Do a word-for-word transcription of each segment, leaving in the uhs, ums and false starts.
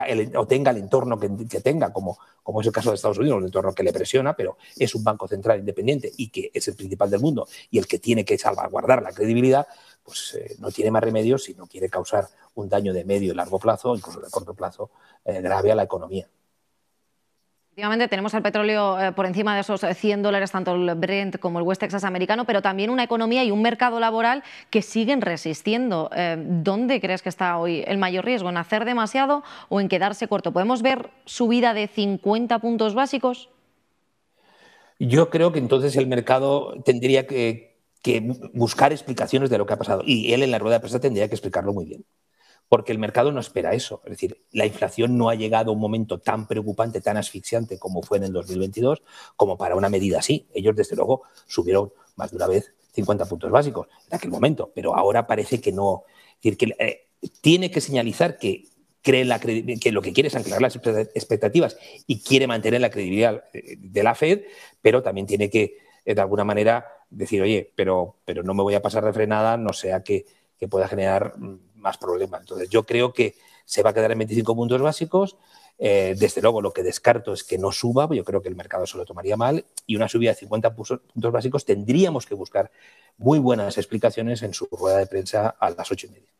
el, o tenga el entorno que, que tenga, como, como es el caso de Estados Unidos, un entorno que le presiona, pero es un banco central independiente y que es el principal del mundo y el que tiene que salvaguardar la credibilidad, pues eh, no tiene más remedio si no quiere causar un daño de medio y largo plazo, incluso de corto plazo, eh, grave a la economía. Efectivamente, tenemos el petróleo eh, por encima de esos cien dólares, tanto el Brent como el West Texas americano, pero también una economía y un mercado laboral que siguen resistiendo. Eh, ¿Dónde crees que está hoy el mayor riesgo? ¿En hacer demasiado o en quedarse corto? ¿Podemos ver subida de cincuenta puntos básicos? Yo creo que entonces el mercado tendría que, que buscar explicaciones de lo que ha pasado y él en la rueda de prensa tendría que explicarlo muy bien. Porque el mercado no espera eso. Es decir, la inflación no ha llegado a un momento tan preocupante, tan asfixiante como fue en el dos mil veintidós, como para una medida así. Ellos, desde luego, subieron más de una vez cincuenta puntos básicos en aquel momento, pero ahora parece que no. Es decir, que eh, tiene que señalizar que, cree la, que lo que quiere es anclar las expectativas y quiere mantener la credibilidad de la Fed, pero también tiene que, de alguna manera, decir, oye, pero, pero no me voy a pasar de frenada, no sea que, que pueda generar más problemas. Entonces, yo creo que se va a quedar en veinticinco puntos básicos. Eh, desde luego, lo que descarto es que no suba, yo creo que el mercado se lo tomaría mal, y una subida de cincuenta puntos básicos tendríamos que buscar muy buenas explicaciones en su rueda de prensa a las ocho y media.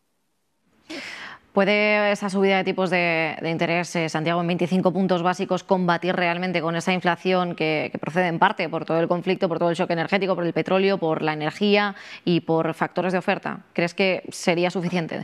¿Puede esa subida de tipos de, de interés, eh, Santiago, en veinticinco puntos básicos combatir realmente con esa inflación que, que procede en parte por todo el conflicto, por todo el shock energético, por el petróleo, por la energía y por factores de oferta? ¿Crees que sería suficiente?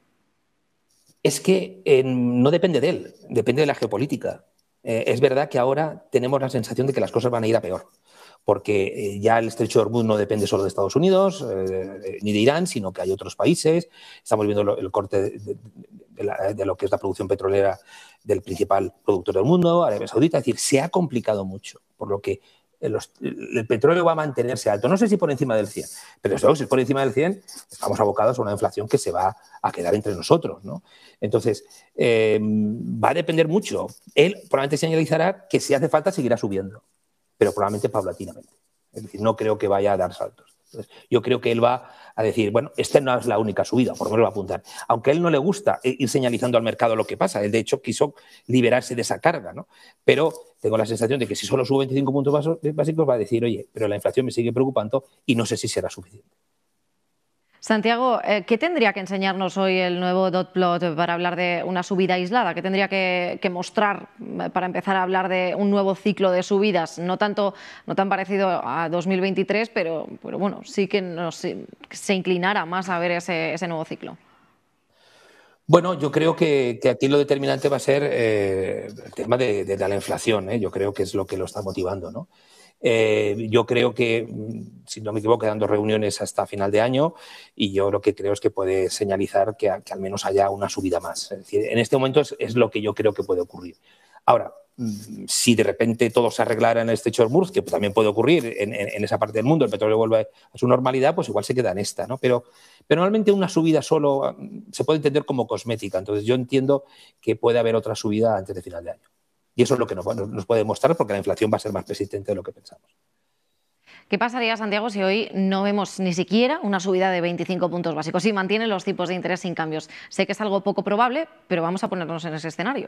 Es que eh, no depende de él, depende de la geopolítica. Eh, es verdad que ahora tenemos la sensación de que las cosas van a ir a peor, porque eh, ya el estrecho de Hormuz no depende solo de Estados Unidos eh, ni de Irán, sino que hay otros países. Estamos viendo lo, el corte de, de, de, la, de lo que es la producción petrolera del principal productor del mundo, Arabia Saudita. Es decir, se ha complicado mucho, por lo que los, el petróleo va a mantenerse alto. No sé si por encima del cien, pero desde luego, si es por encima del cien, estamos abocados a una inflación que se va a quedar entre nosotros, ¿no? Entonces, eh, va a depender mucho. Él probablemente señalizará que si hace falta seguirá subiendo, pero probablemente paulatinamente. Es decir, no creo que vaya a dar saltos. Entonces, yo creo que él va a decir, bueno, esta no es la única subida, por lo menos va a apuntar. Aunque a él no le gusta ir señalizando al mercado lo que pasa, él de hecho quiso liberarse de esa carga, ¿no? Pero tengo la sensación de que si solo sube veinticinco puntos básicos va a decir, oye, pero la inflación me sigue preocupando y no sé si será suficiente. Santiago, ¿qué tendría que enseñarnos hoy el nuevo dot plot para hablar de una subida aislada? ¿Qué tendría que, que mostrar para empezar a hablar de un nuevo ciclo de subidas? No tanto, no tan parecido a dos mil veintitrés, pero, pero bueno, sí que nos, se inclinara más a ver ese, ese nuevo ciclo. Bueno, yo creo que, que aquí lo determinante va a ser eh, el tema de, de, de la inflación, ¿eh? Yo creo que es lo que lo está motivando, ¿no? Eh, yo creo que, si no me equivoco, quedan dos reuniones hasta final de año y yo lo que creo es que puede señalizar que, que al menos haya una subida más. Es decir, en este momento es, es lo que yo creo que puede ocurrir. Ahora, si de repente todo se arreglara en el estrecho de Hormuz, que también puede ocurrir en, en, en esa parte del mundo, el petróleo vuelve a su normalidad, pues igual se queda en esta, ¿no? Pero, pero normalmente una subida solo se puede entender como cosmética. Entonces yo entiendo que puede haber otra subida antes de final de año. Y eso es lo que nos, nos puede mostrar, porque la inflación va a ser más persistente de lo que pensamos. ¿Qué pasaría, Santiago, si hoy no vemos ni siquiera una subida de veinticinco puntos básicos? Si mantienen los tipos de interés sin cambios. Sé que es algo poco probable, pero vamos a ponernos en ese escenario.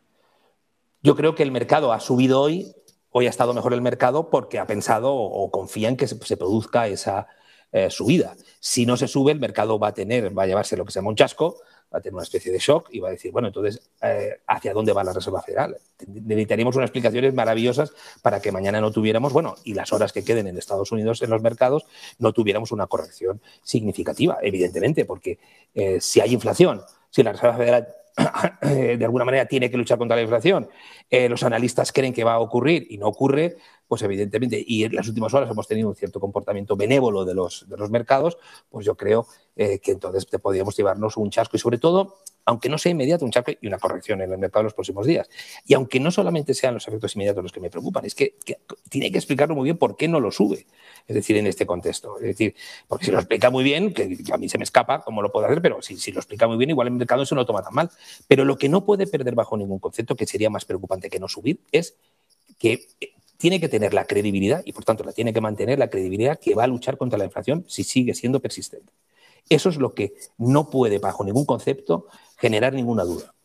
Yo creo que el mercado ha subido hoy, hoy ha estado mejor el mercado porque ha pensado o, o confía en que se, se produzca esa eh, subida. Si no se sube, el mercado va a tener, va a llevarse lo que se llama un chasco, va a tener una especie de shock y va a decir, bueno, entonces, eh, ¿hacia dónde va la Reserva Federal? Necesitaríamos unas explicaciones maravillosas para que mañana no tuviéramos, bueno, y las horas que queden en Estados Unidos en los mercados, no tuviéramos una corrección significativa, evidentemente, porque eh, si hay inflación, si la Reserva Federal de alguna manera tiene que luchar contra la inflación, eh, los analistas creen que va a ocurrir y no ocurre, pues evidentemente, y en las últimas horas hemos tenido un cierto comportamiento benévolo de los, de los mercados, pues yo creo eh, que entonces podríamos llevarnos un chasco y sobre todo, aunque no sea inmediato, un chasco y una corrección en el mercado en los próximos días. Y aunque no solamente sean los efectos inmediatos los que me preocupan, es que, que tiene que explicarlo muy bien por qué no lo sube, es decir, en este contexto. Es decir, porque si lo explica muy bien, que a mí se me escapa cómo lo puedo hacer, pero si, si lo explica muy bien, igual el mercado eso no lo toma tan mal. Pero lo que no puede perder bajo ningún concepto, que sería más preocupante que no subir, es que tiene que tener la credibilidad y, por tanto, la tiene que mantener la credibilidad que va a luchar contra la inflación si sigue siendo persistente. Eso es lo que no puede, bajo ningún concepto, generar ninguna duda.